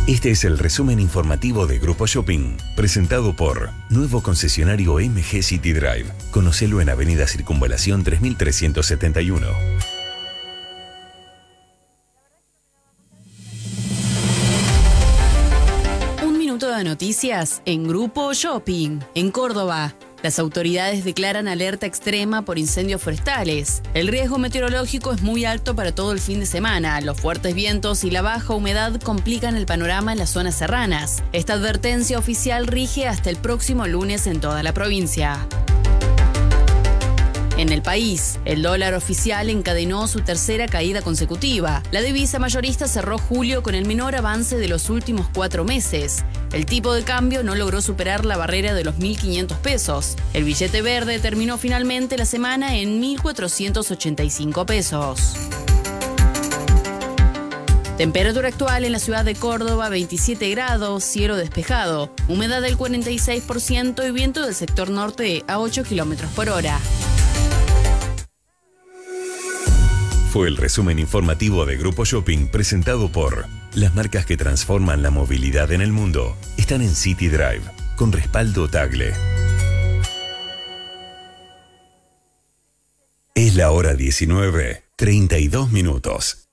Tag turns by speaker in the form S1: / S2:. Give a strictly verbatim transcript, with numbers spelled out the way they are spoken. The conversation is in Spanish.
S1: Este es el resumen informativo de Grupo Shopping, presentado por Nuevo Concesionario M G City Drive. Conocelo en Avenida Circunvalación tres mil trescientos setenta y uno.
S2: Un minuto de noticias en Grupo Shopping. En Córdoba, las autoridades declaran alerta extrema por incendios forestales. El riesgo meteorológico es muy alto para todo el fin de semana. Los fuertes vientos y la baja humedad complican el panorama en las zonas serranas. Esta advertencia oficial rige hasta el próximo lunes en toda la provincia. En el país, el dólar oficial encadenó su tercera caída consecutiva. La divisa mayorista cerró julio con el menor avance de los últimos cuatro meses. El tipo de cambio no logró superar la barrera de los mil quinientos pesos. El billete verde terminó finalmente la semana en mil cuatrocientos ochenta y cinco pesos. Temperatura actual en la ciudad de Córdoba, veintisiete grados, cielo despejado, humedad del cuarenta y seis por ciento y viento del sector norte a ocho kilómetros por hora.
S1: Fue el resumen informativo de Grupo Shopping presentado por las marcas que transforman la movilidad en el mundo. Están en City Drive, con respaldo Tagle. Es la hora diecinueve, treinta y dos minutos.